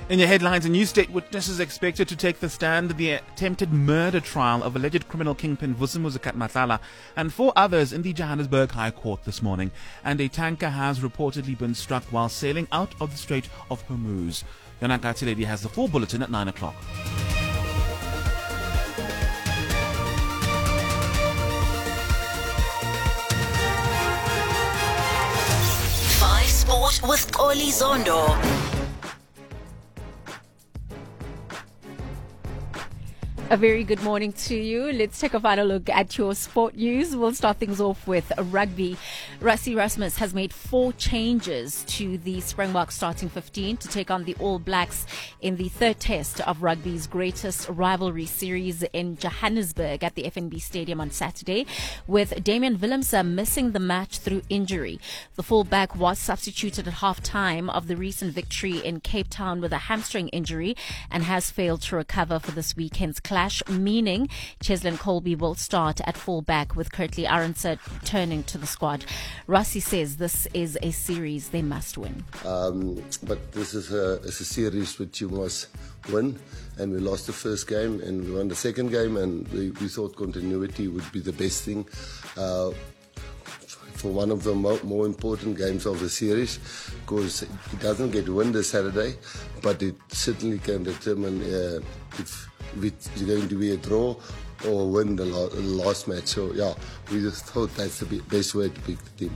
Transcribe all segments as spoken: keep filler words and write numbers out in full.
In your headlines, a new state witness is expected to take the stand in the attempted murder trial of alleged criminal kingpin Vusimuzi Matlala and four others in the Johannesburg High Court this morning. And a tanker has reportedly been struck while sailing out of the Strait of Hormuz. Yonaka Lady has the full bulletin at nine o'clock. Five Sport with Oli Zondo. A very good morning to you. Let's take a final look at your sport news. We'll start things off with rugby. Rassie Erasmus has made four changes to the Springboks starting fifteen to take on the All Blacks in the third test of rugby's greatest rivalry series in Johannesburg at the F N B Stadium on Saturday, with Damian Willemse missing the match through injury. The fullback was substituted at half-time of the recent victory in Cape Town with a hamstring injury and has failed to recover for this weekend's clash, meaning Cheslin Colby will start at fullback with Kurtley Arendse returning to the squad. Rassie says this is a series they must win. Um, but this is a, it's a series which you must win, and we lost the first game and we won the second game, and we, we thought continuity would be the best thing uh, for one of the mo- more important games of the series, because it doesn't get win this Saturday, but it certainly can determine uh, if it's going to be a draw or win the last match. So yeah, we just thought that's the best way to pick the team.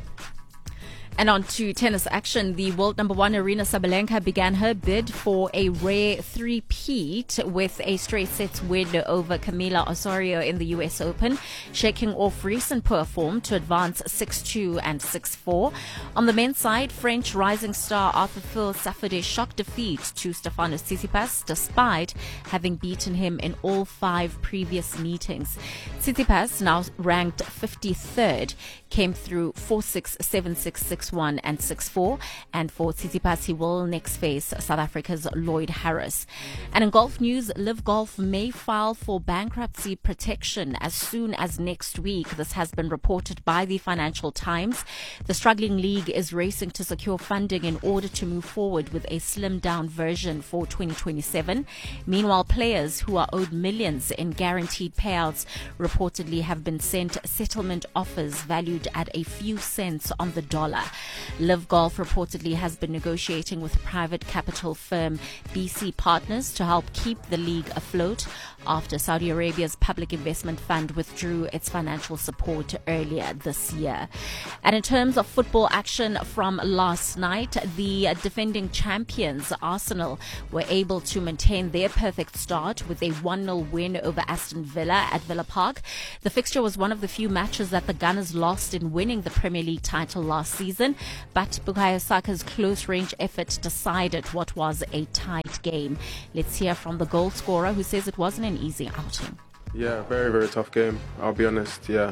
And on to tennis action. The world number one Aryna Sabalenka began her bid for a rare three-peat with a straight sets win over Camila Osorio in the U S Open, shaking off recent poor form to advance six two and six four. On the men's side, French rising star Arthur Phil suffered a shock defeat to Stefanos Tsitsipas despite having beaten him in all five previous meetings. Tsitsipas, now ranked fifty-third, came through four six, seven six, six one and six four, and for Tsitsipas he will next face South Africa's Lloyd Harris. And in golf news, Live Golf may file for bankruptcy protection as soon as next week. This has been reported by the Financial Times. The struggling league is racing to secure funding in order to move forward with a slimmed down version for twenty twenty-seven. Meanwhile, players who are owed millions in guaranteed payouts reportedly have been sent settlement offers valued at a few cents on the dollar. Live Golf reportedly has been negotiating with private capital firm B C Partners to help keep the league afloat after Saudi Arabia's public investment fund withdrew its financial support earlier this year. And in terms of football action from last night, the defending champions Arsenal were able to maintain their perfect start with a one nil win over Aston Villa at Villa Park. The fixture was one of the few matches that the Gunners lost in winning the Premier League title last season, but Bukayo Saka's close-range effort decided what was a tight game. Let's hear from the goal scorer, who says it wasn't an easy outing. Yeah, very, very tough game, I'll be honest, yeah.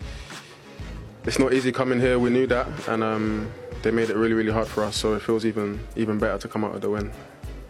It's not easy coming here, we knew that, and um, they made it really, really hard for us, so it feels even, even better to come out with the win.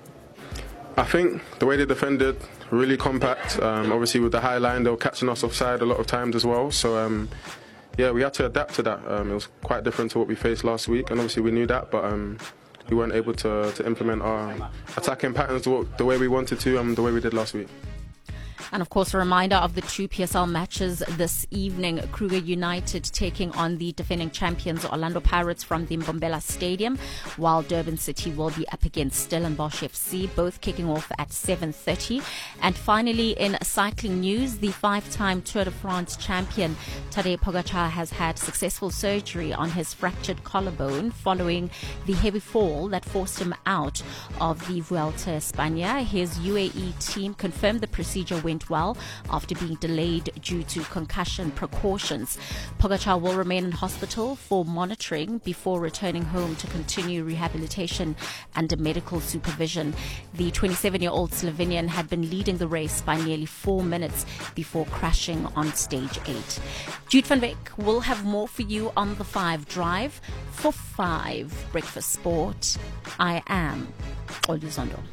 I think the way they defended, really compact, um, obviously with the high line, they were catching us offside a lot of times as well, so um, yeah, we had to adapt to that. Um, it was quite different to what we faced last week, and obviously we knew that, but um, we weren't able to, to implement our attacking patterns the way we wanted to, um, the way we did last week. And of course, a reminder of the two P S L matches this evening. Kruger United taking on the defending champions Orlando Pirates from the Mbombela Stadium, while Durban City will be up against Stellenbosch F C, both kicking off at seven thirty. And finally, in cycling news, the five-time Tour de France champion Tadej Pogacar has had successful surgery on his fractured collarbone following the heavy fall that forced him out of the Vuelta a España. His U A E team confirmed the procedure went well after being delayed due to concussion precautions. Pogacar will remain in hospital for monitoring before returning home to continue rehabilitation under medical supervision. The twenty-seven-year-old Slovenian had been leading the race by nearly four minutes before crashing on stage eight. Jude van Beek will have more for you on the Five Drive. For Five Breakfast Sport, I am Oli Zondo.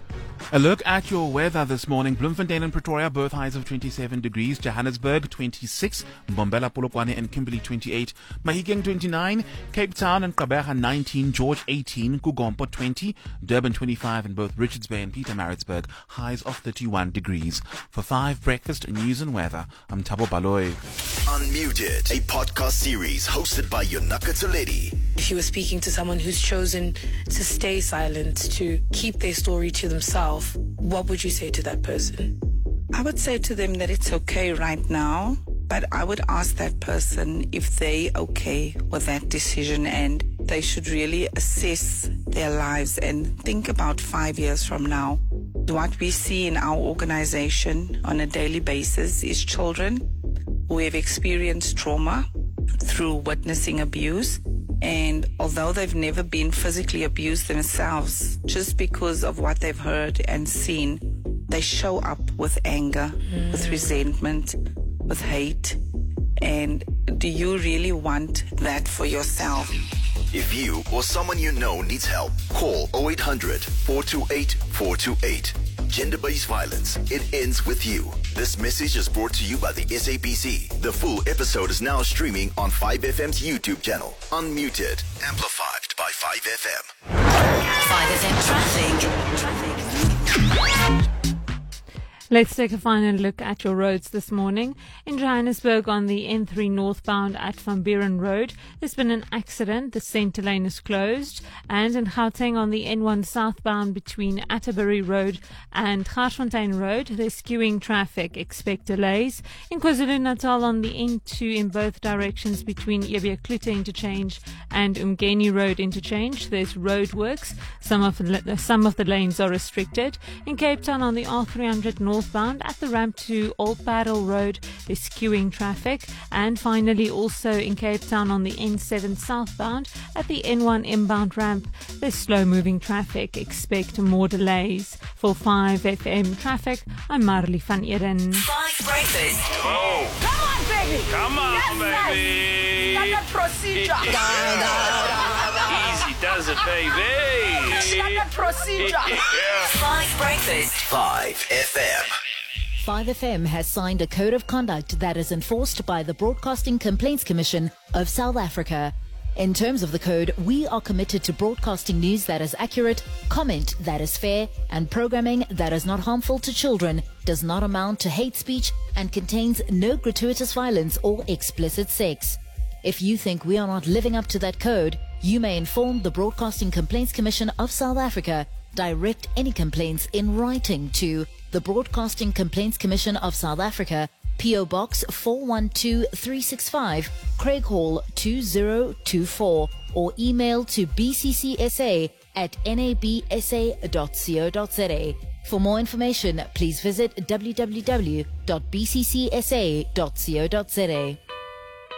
A look at your weather this morning. Bloemfontein and Pretoria, both highs of twenty-seven degrees. Johannesburg, twenty-six. Mbombela, Polokwane and Kimberley, twenty-eight. Mahikeng, twenty-nine. Cape Town and Gqeberha, nineteen. George, eighteen. Kugompo, twenty. Durban, twenty-five. And both Richards Bay and Pietermaritzburg, highs of thirty-one degrees. For five Breakfast News and Weather, I'm Thabo Baloy. Unmuted, a podcast series hosted by Yonaka Toledi. If you were speaking to someone who's chosen to stay silent, to keep their story to themselves, what would you say to that person? I would say to them that it's okay right now, but I would ask that person if they okay with that decision, and they should really assess their lives and think about five years from now. What we see in our organization on a daily basis is children who have experienced trauma through witnessing abuse. And although they've never been physically abused themselves, just because of what they've heard and seen, they show up with anger, mm. with resentment, with hate. And do you really want that for yourself? If you or someone you know needs help, call oh eight hundred, four two eight, four two eight. Gender-based violence, it ends with you. This message is brought to you by the S A B C. The full episode is now streaming on five F M's YouTube channel. Unmuted, amplified by five F M. five F M traffic. Traffic. Let's take a final look at your roads this morning. In Johannesburg on the N three northbound at Van Buren Road, there's been an accident. The centre lane is closed. And in Gauteng on the N one southbound between Atterbury Road and Garsfontein Road, there's queuing traffic. Expect delays. In KwaZulu-Natal on the N two in both directions between Yebia Klute Interchange and Umgeni Road Interchange, there's roadworks. Some of the, some of the lanes are restricted. In Cape Town on the R three hundred north Northbound at the ramp to Old Battle Road, there's queuing traffic. And finally, also in Cape Town on the N seven southbound at the N one inbound ramp, there's slow-moving traffic. Expect more delays. For five F M traffic, I'm Marley van Eden. Five Breakfast. Oh. Come on, baby. Come on, yes, baby. Standard procedure. Easy does it, baby. Standard procedure. Five Breakfast. five F M. five F M has signed a code of conduct that is enforced by the Broadcasting Complaints Commission of South Africa. In terms of the code, we are committed to broadcasting news that is accurate, comment that is fair, and programming that is not harmful to children, does not amount to hate speech, and contains no gratuitous violence or explicit sex. If you think we are not living up to that code, you may inform the Broadcasting Complaints Commission of South Africa. Direct any complaints in writing to the Broadcasting Complaints Commission of South Africa, P O Box four one two three six five, Craig Hall two zero two four, or email to b c c s a at n a b s a dot co dot z a. For more information, please visit w w w dot b c c s a dot co dot z a.